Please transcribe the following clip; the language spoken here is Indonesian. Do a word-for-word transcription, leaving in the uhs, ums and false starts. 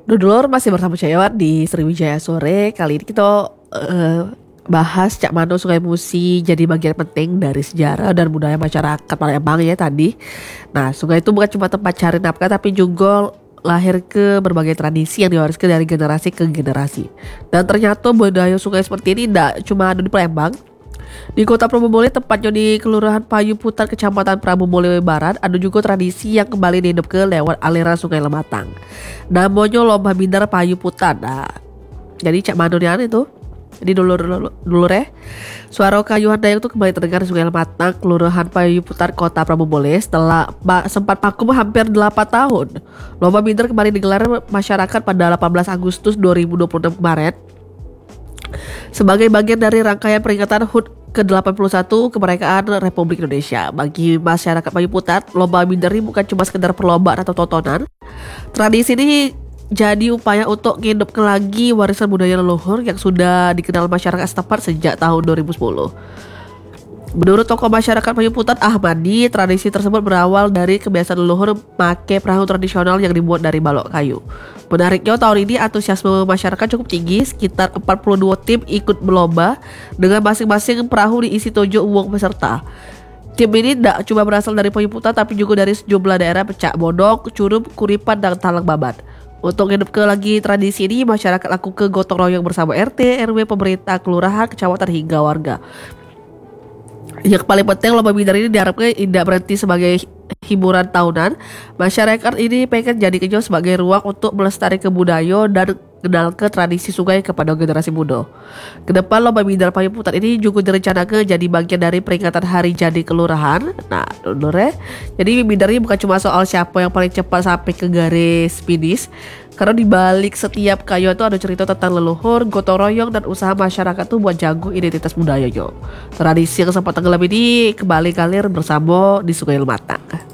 Dulur masih bersama Cewar di Sriwijaya Sore. Kali ini kita eh, bahas Cak Mano Sungai Musi jadi bagian penting dari sejarah dan budaya masyarakat Palembang ya tadi. Nah, sungai itu bukan cuma tempat cari nafkah tapi juga lahir ke berbagai tradisi yang diwariskan dari generasi ke generasi. Dan ternyata budaya sungai seperti ini tidak cuma ada di Palembang. Di kota Probomole, tepatnya di Kelurahan Payu Putar, Kecamatan Probomole Barat, ada juga tradisi yang kembali dihidupkan lewat aliran Sungai Lematang. Namanya Lomba Minder Payu Putar. Nah, jadi Cak Manonian itu, jadi dulur dulur, dulur ya. Suara kayuhan dayung itu kembali terdengar di Sungai Lematang, Kelurahan Payu Putar, Kota Probomole setelah ba- sempat vakum hampir delapan tahun. Lomba Minder kembali digelar masyarakat pada delapan belas Agustus dua ribu dua puluh enam kemarin sebagai bagian dari rangkaian peringatan H U T ke delapan puluh satu kemerdekaan Republik Indonesia. Bagi masyarakat Payu Putar, lomba minder ini bukan cuma sekedar perlombaan atau tontonan. Tradisi ini jadi upaya untuk menghidupkan lagi warisan budaya leluhur yang sudah dikenal masyarakat setempat sejak tahun dua ribu sepuluh. Menurut tokoh masyarakat Payu Putar Ahmadi, tradisi tersebut berawal dari kebiasaan leluhur memakai perahu tradisional yang dibuat dari balok kayu. Menariknya, tahun ini antusiasme masyarakat cukup tinggi, sekitar empat puluh dua tim ikut berlomba dengan masing-masing perahu diisi tujuh uang peserta. Tim ini tidak cuma berasal dari Payu Putar tapi juga dari sejumlah daerah Pecak Bodong, Curum, Kuripan, dan Talang Babat. Untuk menghidupkan lagi tradisi ini, masyarakat lakukan gotong royong bersama R T, R W, pemerintah, kelurahan, kecamatan hingga warga. Yang paling penting, lomba minder ini diharapkan tidak berhenti sebagai hiburan tahunan. Masyarakat ini pengen jadi kejo sebagai ruang untuk melestarikan budaya dan kenal ke tradisi sungai kepada generasi muda. Kedepan, lomba minder Payu Putar ini juga direncanakan jadi bagian dari peringatan Hari Jadi Kelurahan. Nah, dulur ya. Jadi minder ini bukan cuma soal siapa yang paling cepat sampai ke garis finish. Karena di balik setiap kayu itu ada cerita tentang leluhur, gotong royong, dan usaha masyarakat tuh buat jago identitas budayanya. Tradisi yang sempat tenggelam ini kembali kalir bersama di Sungai Lematang.